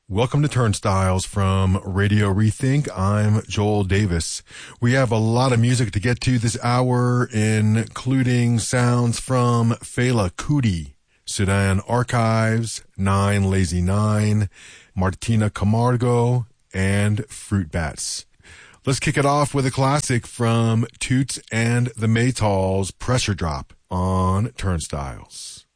Welcome to Turnstiles from Radio Rethink. I'm Joel Davis. We have a lot of music to get to this hour, including sounds from Fela Kuti, Sudan Archives, Nine Lazy Nine, Martina Camargo, and Fruit Bats. Let's kick it off with a classic from Toots and the Maytals, Pressure Drop on Turnstiles.